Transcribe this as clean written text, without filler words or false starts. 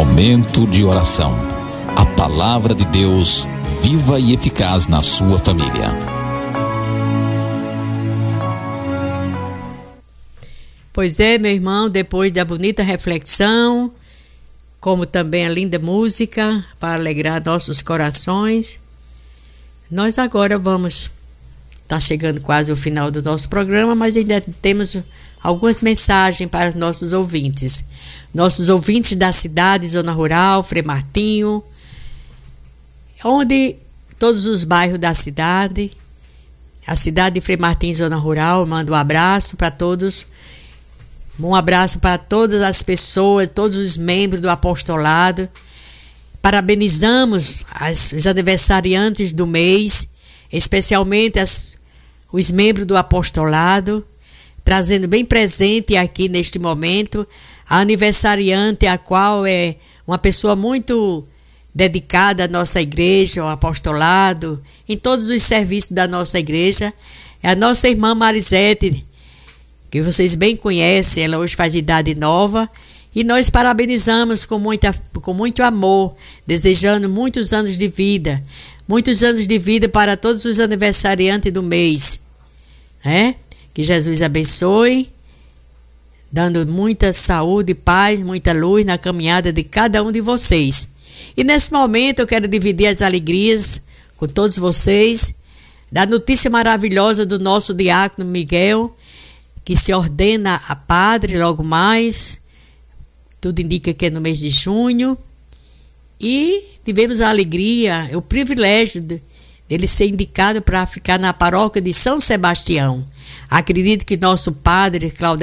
Momento de oração. A palavra de Deus viva e eficaz na sua família. Pois é, meu irmão, depois da bonita reflexão, como também a linda música para alegrar nossos corações, nós agora vamos estar chegando quase ao final do nosso programa, mas ainda temos algumas mensagens para os nossos ouvintes. Nossos ouvintes da cidade, zona rural, Frei Martinho, onde todos os bairros da cidade, a cidade de Frei Martinho, zona rural, mando um abraço para todos. Um abraço para todas as pessoas, todos os membros do apostolado. Parabenizamos os aniversariantes do mês, especialmente os membros do apostolado, trazendo bem presente aqui neste momento a aniversariante, a qual é uma pessoa muito dedicada à nossa igreja, ao apostolado, em todos os serviços da nossa igreja. É a nossa irmã Marisete, que vocês bem conhecem. Ela hoje faz idade nova, e nós parabenizamos com muito amor, desejando muitos anos de vida para todos os aniversariantes do mês, né? Que Jesus abençoe, dando muita saúde, paz, muita luz na caminhada de cada um de vocês. E nesse momento eu quero dividir as alegrias com todos vocês da notícia maravilhosa do nosso diácono Miguel, que se ordena a padre logo mais. Tudo indica que é no mês de junho. E tivemos a alegria, o privilégio dele ser indicado para ficar na paróquia de São Sebastião. Acredito que nosso padre, Claudio